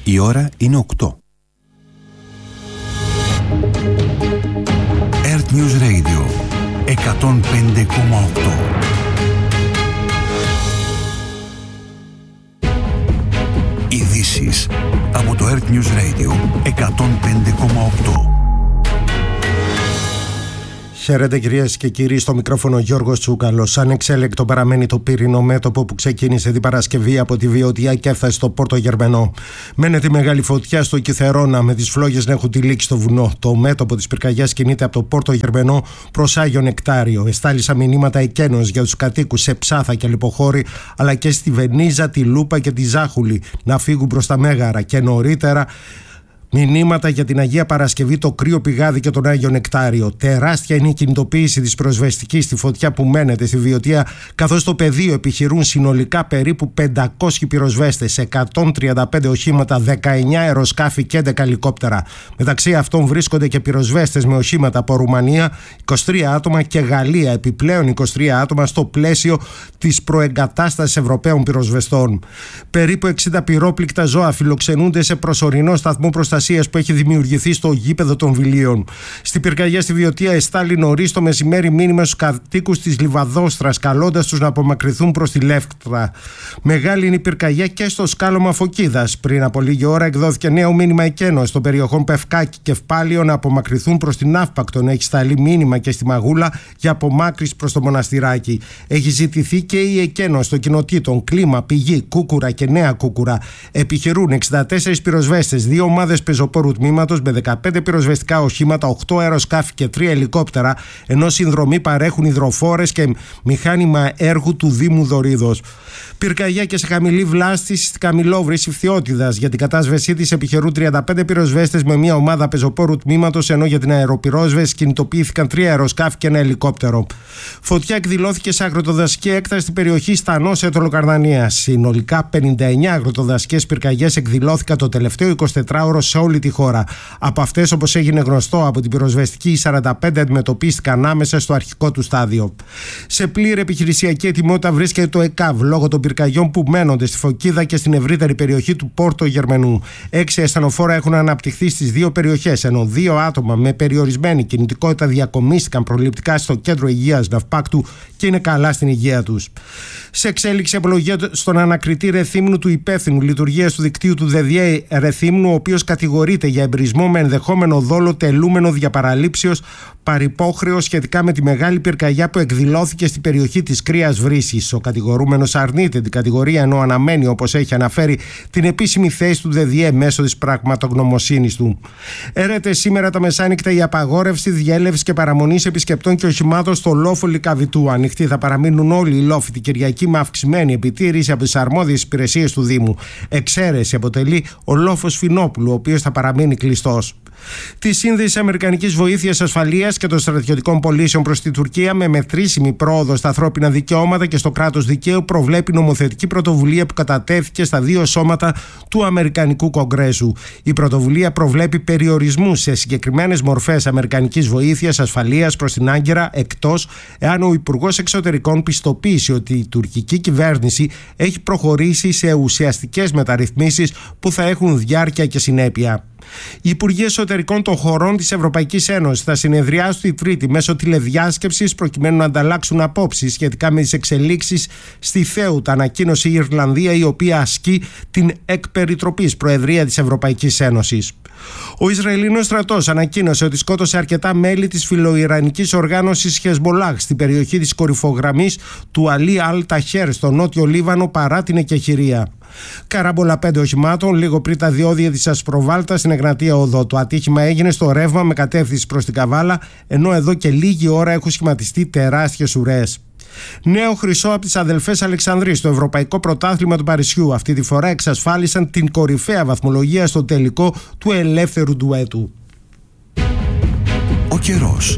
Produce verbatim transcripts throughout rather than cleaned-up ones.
Η ώρα είναι οκτώ. Earth News Radio εκατόν πέντε κόμμα οκτώ. Ειδήσεις από το Earth News Radio εκατόν πέντε κόμμα οκτώ. Χαίρετε κυρίες και κύριοι, στο μικρόφωνο Γιώργος Τσούκαλος. Ανεξέλεκτο παραμένει το πύρινο μέτωπο που ξεκίνησε την Παρασκευή από τη Βιωτία και έφτασε στο Πόρτο Γερμενό. Μένεται μεγάλη φωτιά στο Κιθερώνα, με τις φλόγες να έχουν τυλίξει στο βουνό. Το μέτωπο της πυρκαγιάς κινείται από το Πόρτο Γερμενό προς Άγιο Νεκτάριο. Εστάλησαν μηνύματα εκένος για τους κατοίκους σε Ψάθα και Λιποχώρη, αλλά και στη Βενίζα, τη Λούπα και τη Ζάχουλη να φύγουν προς τα Μέγαρα, και νωρίτερα μηνύματα για την Αγία Παρασκευή, το Κρύο Πηγάδι και τον Άγιο Νεκτάριο. Τεράστια είναι η κινητοποίηση της πυροσβεστικής στη φωτιά που μένεται στη Βιωτία, καθώς στο πεδίο επιχειρούν συνολικά περίπου πεντακόσιοι πυροσβέστες, εκατόν τριάντα πέντε οχήματα, δεκαεννιά αεροσκάφη και έντεκα ελικόπτερα. Μεταξύ αυτών βρίσκονται και πυροσβέστες με οχήματα από Ρουμανία, είκοσι τρία άτομα, και Γαλλία, επιπλέον είκοσι τρία άτομα, στο πλαίσιο της προεγκατάστασης Ευρωπαίων πυροσβεστών. Περίπου εξήντα πυρόπληκτα ζώα φιλοξενούνται σε προσωρινό σταθμό προστασίας που έχει δημιουργηθεί στο γήπεδο των Βιλίων. Στην πυρκαγιά στη Βιωτία εστάλει νωρίς το μεσημέρι μήνυμα στους κατοίκους της Λιβαδόστρας, καλώντας τους να απομακρυνθούν προς τη Λεύκτρα. Μεγάλη είναι η πυρκαγιά και στο σκάλωμα Φωκίδας. Πριν από λίγη ώρα εκδόθηκε νέο μήνυμα εκένος των περιοχών Πευκάκη και Ευπάλιο να απομακρυνθούν προς την Αύπακτον. Έχει σταλεί μήνυμα και στη Μαγούλα για απομάκρυνση προς το Μοναστηράκι. Έχει ζητηθεί και η εκένος των κοινοτήτων Κλίμα, Πηγή, Κούκουρα και Νέα Κούκουρα. Επιχειρούν εξήντα τέσσερις πυροσβέστες, δύο ομάδες πεζοπόρου τμήματος με δεκαπέντε πυροσβεστικά οχήματα, οκτώ αεροσκάφη και τρία ελικόπτερα, ενώ συνδρομή παρέχουν υδροφόρες και μηχάνημα έργου του Δήμου Δωρίδος. Πυρκαγιά και σε χαμηλή βλάστηση στη Καμιλόβρηση Φθιώτιδας. Για την κατάσβεσή της επιχειρούν τριάντα πέντε πυροσβέστες με μια ομάδα πεζοπόρου τμήματος, ενώ για την αεροπυρόσβεση κινητοποιήθηκαν τρία αεροσκάφη και ένα ελικόπτερο. Φωτιά εκδηλώθηκε σε αγροτοδασική έκταση στην περιοχή Στανός Ετωλοκαρδανίας. Συνολικά πενήντα εννιά αγροτοδασικές πυρκαγιές εκδηλώθηκαν το τελευταίο εικοσιτετράωρο σε όλη τη χώρα. Από αυτές, όπως έγινε γνωστό από την πυροσβεστική, οι σαράντα πέντε αντιμετωπίστηκαν άμεσα στο αρχικό του στάδιο. Σε πλήρη επιχειρησιακή ετοιμότητα βρίσκεται το ΕΚΑΒ λόγω των πυρκαγιών που μένονται στη Φωκίδα και στην ευρύτερη περιοχή του Πόρτο Γερμενού. Έξι ασθενοφόρα έχουν αναπτυχθεί στις δύο περιοχές, ενώ δύο άτομα με περιορισμένη κινητικότητα διακομίστηκαν προληπτικά στο κέντρο υγείας Ναυπάκτου και είναι καλά στην υγεία τους. Σε εξέλιξη απολογία στον ανακριτή Ρεθύμνου του υπεύθυνου λειτουργίας του δικτύου του ΔΕΔΙΕ Ρεθύμνου, ο οποίος κατηγορείται για εμπρισμό με ενδεχόμενο δόλο τελούμενο διαπαραλήψεως παρυπόχρεως σχετικά με τη μεγάλη πυρκαγιά που εκδηλώθηκε στην περιοχή της Κρύας Βρύσης. Ο κατηγορούμενος αρνείται την κατηγορία, ενώ αναμένει, όπως έχει αναφέρει, την επίσημη θέση του ΔΕΔΙΕ μέσω της πραγματογνωμοσύνης του. Έρεται σήμερα τα μεσάνυχτα η απαγόρευση διέλευσης και παραμονής επισκεπτών και οχημάτων στο λόφο Λυκαβητού. Ανοιχτοί θα παραμείνουν όλοι οι λόφοι την Κυριακή με αυξημένη επιτήρηση από τις αρμόδιες υπηρεσίες του Δήμου. Εξαίρεση αποτελεί ο λόφος Φινόπουλου, ο οποίος θα παραμείνει κλειστός. Τη σύνδεση Αμερικανικής βοήθειας ασφαλείας και των στρατιωτικών πωλήσεων προς τη Τουρκία με μετρήσιμη πρόοδο στα ανθρώπινα δικαιώματα και στο κράτος δικαίου προβλέπει νομοθετική πρωτοβουλία που κατατέθηκε στα δύο σώματα του Αμερικανικού Κογκρέσου. Η πρωτοβουλία προβλέπει περιορισμούς σε συγκεκριμένες μορφές αμερικανικής βοήθειας ασφαλείας προς την Άγκυρα, εκτός εάν ο Υπουργός Εξωτερικών πιστοποιήσει ότι η τουρκική κυβέρνηση έχει προχωρήσει σε ουσιαστικές μεταρρυθμίσεις που θα έχουν διάρκεια και συνέπεια. Οι Υπουργοί Εσωτερικών των χωρών της Ευρωπαϊκής Ένωσης θα συνεδριάσουν τη Τρίτη μέσω τηλεδιάσκεψης προκειμένου να ανταλλάξουν απόψεις σχετικά με τις εξελίξεις στη Θέουτα, ανακοίνωσε η Ιρλανδία, η οποία ασκεί την εκπεριτροπής Προεδρία της Ευρωπαϊκής Ένωσης. Ο Ισραηλινός στρατός ανακοίνωσε ότι σκότωσε αρκετά μέλη της φιλοϊρανικής οργάνωσης Χεσμολάχ στην περιοχή της κορυφογραμμής του Αλί Αλ Ταχέρ στο νότιο Λίβανο παρά την εκεχηρία. Καράμπολα πέντε οχημάτων λίγο πριν τα διόδια της Ασπροβάλτα στην Εγνατία Οδό. Το ατύχημα έγινε στο ρεύμα με κατεύθυνση προς την Καβάλα, ενώ εδώ και λίγη ώρα έχουν σχηματιστεί τεράστιες ουρές. Νέο χρυσό από τις αδελφές Αλεξανδρής στο Ευρωπαϊκό Πρωτάθλημα του Παρισιού. Αυτή τη φορά εξασφάλισαν την κορυφαία βαθμολογία στο τελικό του ελεύθερου ντουέτου. Ο καιρός.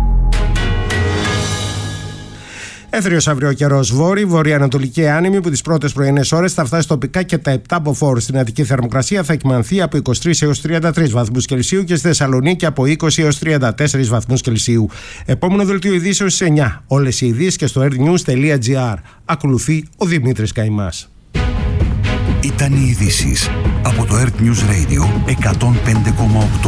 Έθριος αύριο καιρός, βόρειο, βορειοανατολική άνεμη που τις πρώτες πρωινές ώρες θα φτάσει τοπικά και τα επτά μποφόρ. Στην Αττική θερμοκρασία θα κυμανθεί από είκοσι τρεις έως τριάντα τρεις βαθμούς Κελσίου και στη Θεσσαλονίκη από είκοσι έως τριάντα τέσσερις βαθμούς Κελσίου. Επόμενο δελτίο ειδήσεων στις εννιά. Όλες οι ειδήσεις και στο airnews τελεία gr. Ακολουθεί ο Δημήτρης Καϊμάς. Ήταν οι ειδήσεις από το Earth News Radio εκατόν πέντε κόμμα οκτώ.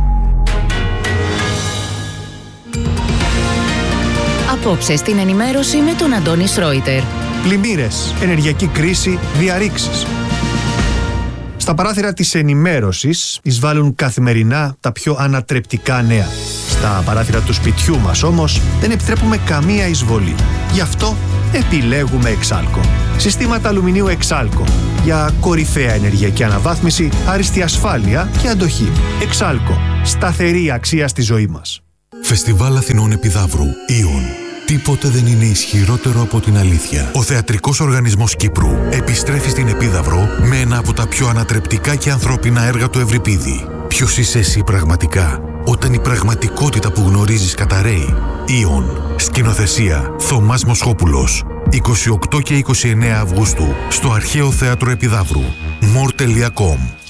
Απόψε στην ενημέρωση με τον Αντώνη Σρόιτερ. Πλημμύρες, ενεργειακή κρίση, διαρρήξεις. Στα παράθυρα της ενημέρωσης εισβάλλουν καθημερινά τα πιο ανατρεπτικά νέα. Στα παράθυρα του σπιτιού μας όμως δεν επιτρέπουμε καμία εισβολή. Γι' αυτό επιλέγουμε Εξάλκο. Συστήματα αλουμινίου Εξάλκο για κορυφαία ενεργειακή αναβάθμιση, άριστη ασφάλεια και αντοχή. Εξάλκο. Σταθερή αξία στη ζωή μας. Φεστιβάλ Αθηνών Επιδαύρου. Ιον. Τίποτε δεν είναι ισχυρότερο από την αλήθεια. Ο Θεατρικός Οργανισμός Κύπρου επιστρέφει στην Επίδαυρο με ένα από τα πιο ανατρεπτικά και ανθρώπινα έργα του Ευρυπίδη. Ποιος είσαι εσύ πραγματικά, όταν η πραγματικότητα που γνωρίζεις καταραίει? Ιον. Σκηνοθεσία Θωμάς Μοσχόπουλος. είκοσι οκτώ και είκοσι εννέα Αυγούστου στο Αρχαίο Θέατρο Επιδαύρου. μορ τελεία κομ.